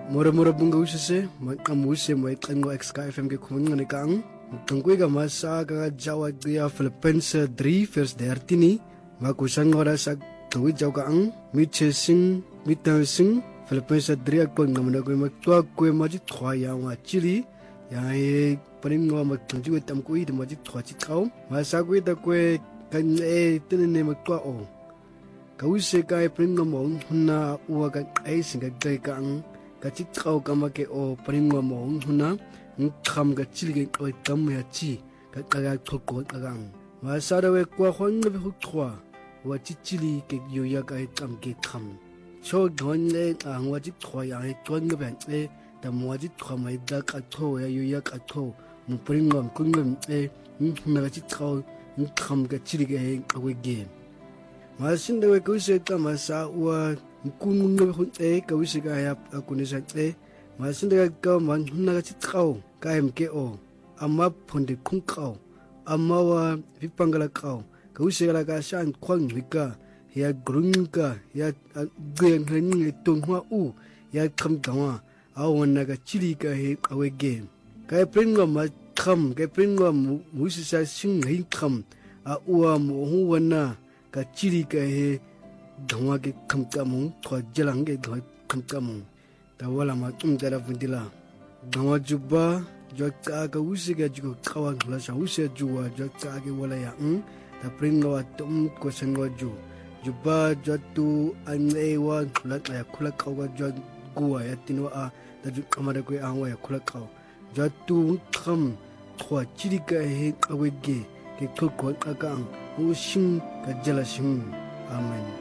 Mora bunga usese makamusi maikango XK FM ke khumngane kang tungkuiga masa ka jawa dia Philippines 3 verse 13 makusangora sa tuwi jaw kang mitchesing mitensing Philippines 3 ko ngamna ko matwa ko maji thwaya wa chili ya e paningo matungji tam ko id maji thwa chi kaw masa ko da ko kan e tinne matwa o kawise kai paningo mo hunna uwa ka ai singa dai kang kachik kau kamake o paringwa mo huna ngkham ga chilge oi tam ya chi ka kaga thoko kagang masara we kwa khon be hukwa wa chichili ke yoya ka tam ke kham cho gon le ang wa chi thwa ya e ton ga ban e ta mo ji thwa mai da ka tho ya yoya ka tho mu paringwa kungam e na ga chi kau ngkham ga chilge e awe ge masin de we ko se ta masa wa kunung hun e ka wisika ya akunisa e masinda ka man hunna ka chikau ka mke o amma phonde khungkau amma wa vipangala kau ka wisika ka shan khwang wika ya grunga ya gen hring tunghwa u ya kham dawa awana ka chili ka he awege ka pringo ma kham ka pringo musisa sing hin kham a uwa mo huwana ka chili ka he dhwa ke khamkamu thwa jalang ke dhwa khamkamu ta wala ma tum tara fundila dhwa juba jota ka usiga jugo kawa la sa usia juwa jota ke wala ya ta pringa wa tum ko sangwa ju juba jotu ane wa la ya khula kawa jot guwa ya tinwa a ta ju kamara ko anwa ya khula kawa jotu kham thwa chirika he awege ke thok ko ka u sing ka jala sing amen.